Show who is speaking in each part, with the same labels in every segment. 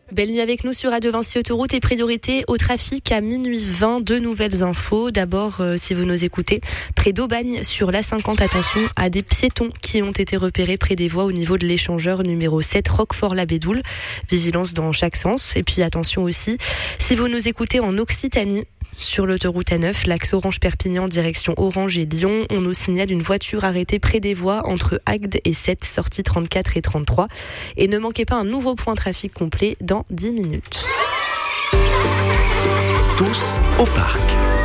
Speaker 1: Belle nuit avec nous sur Radio Vinci Autoroute et priorité au trafic à minuit 20. Deux nouvelles infos. D'abord, si vous nous écoutez, près d'Aubagne sur l'A50, attention à des piétons qui ont été repérés près des voies au niveau de l'échangeur numéro 7 Roquefort-la-Bédoule. Vigilance dans chaque sens. Et puis attention aussi, si vous nous écoutez en Occitanie, sur l'autoroute A9, l'axe Orange-Perpignan, direction Orange et Lyon, on nous signale une voiture arrêtée près des voies entre Agde et 7, sorties 34 et 33. Et ne manquez pas un nouveau point trafic complet dans 10 minutes.
Speaker 2: Tous au parc.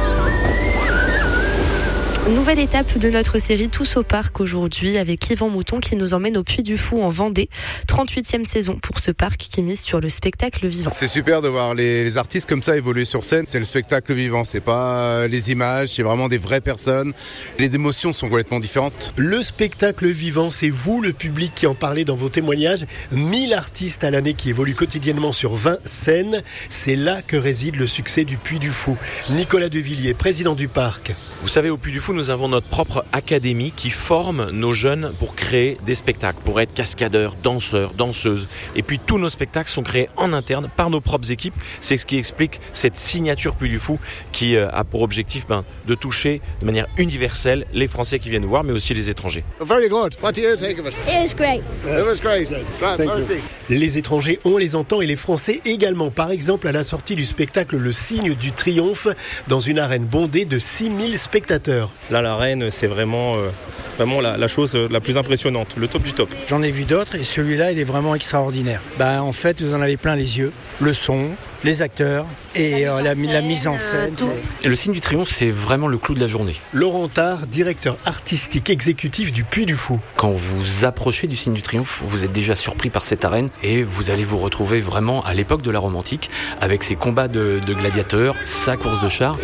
Speaker 1: Nouvelle étape de notre série Tous au parc aujourd'hui avec Yvan Mouton qui nous emmène au Puy du Fou en Vendée. 38e saison pour ce parc qui mise sur le spectacle vivant.
Speaker 3: C'est super de voir les artistes comme ça évoluer sur scène. C'est le spectacle vivant, c'est pas les images, c'est vraiment des vraies personnes. Les émotions sont complètement différentes.
Speaker 4: Le spectacle vivant, c'est vous, le public, qui en parlez dans vos témoignages. 1000 artistes à l'année qui évoluent quotidiennement sur 20 scènes. C'est là que réside le succès du Puy du Fou. Nicolas Devilliers, président du parc.
Speaker 5: Vous savez, au Puy du Fou, nous avons notre propre académie qui forme nos jeunes pour créer des spectacles, pour être cascadeurs, danseurs, danseuses. Et puis tous nos spectacles sont créés en interne par nos propres équipes. C'est ce qui explique cette signature Puy du Fou qui a pour objectif de toucher de manière universelle les Français qui viennent nous voir, mais aussi les étrangers.
Speaker 3: Very good. What do you think of it?
Speaker 6: It was great.
Speaker 3: It was great.
Speaker 4: Les étrangers, on les entend, et les Français également. Par exemple, à la sortie du spectacle Le Signe du Triomphe, dans une arène bondée de 6000 spectateurs.
Speaker 7: Là, l'arène, c'est vraiment la chose la plus impressionnante, le top du top.
Speaker 8: J'en ai vu d'autres et celui-là, il est vraiment extraordinaire. En fait, vous en avez plein les yeux, le son, les acteurs et la mise en scène.
Speaker 9: Et le Signe du Triomphe, c'est vraiment le clou de la journée.
Speaker 4: Laurent Tard, directeur artistique exécutif du Puy du Fou.
Speaker 9: Quand vous approchez du Signe du Triomphe, vous êtes déjà surpris par cette arène et vous allez vous retrouver vraiment à l'époque de la Rome antique avec ses combats de gladiateurs, sa course de chars.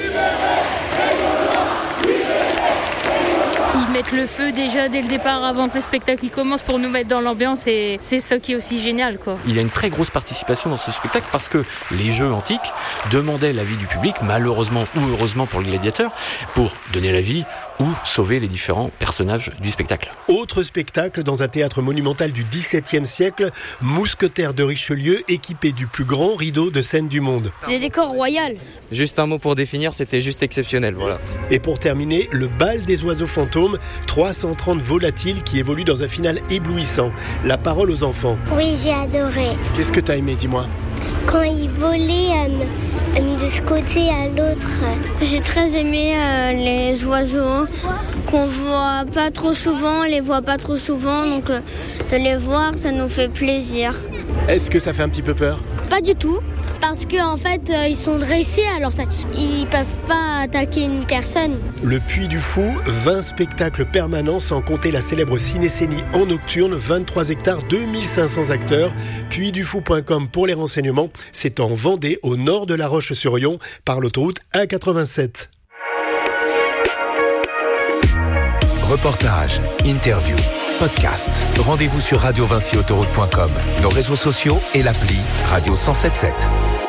Speaker 6: Ils mettent le feu déjà dès le départ avant que le spectacle commence pour nous mettre dans l'ambiance et c'est ça qui est aussi génial, quoi.
Speaker 9: Il y a une très grosse participation dans ce spectacle parce que les jeux antiques demandaient l'avis du public, malheureusement ou heureusement pour le gladiateur, pour donner l'avis ou sauver les différents personnages du spectacle.
Speaker 4: Autre spectacle dans un théâtre monumental du XVIIe siècle, Mousquetaires de Richelieu, équipé du plus grand rideau de scène du monde.
Speaker 6: Les décors royaux.
Speaker 10: Juste un mot pour définir, c'était juste exceptionnel, voilà.
Speaker 4: Et pour terminer, le bal des oiseaux fantômes, 330 volatiles qui évoluent dans un final éblouissant. La parole aux enfants.
Speaker 11: Oui, j'ai adoré.
Speaker 4: Qu'est-ce que t'as aimé, dis-moi?
Speaker 11: Quand ils volaient de ce côté à l'autre.
Speaker 12: J'ai très aimé les oiseaux qu'on voit pas trop souvent, on les voit pas trop souvent, donc de les voir, ça nous fait plaisir.
Speaker 4: Est-ce que ça fait un petit peu peur?
Speaker 12: Pas du tout, parce qu'en fait, ils sont dressés, alors ils peuvent pas attaquer une personne.
Speaker 4: Le Puy du Fou, 20 spectacles permanents sans compter la célèbre cinécénie en nocturne, 23 hectares, 2500 acteurs. puydufou.com pour les renseignements. C'est en Vendée, au nord de La Roche-sur-Yon, par l'autoroute A87.
Speaker 2: Reportage, interview, podcast. Rendez-vous sur radiovinciautoroute.com, nos réseaux sociaux et l'appli Radio 107.7.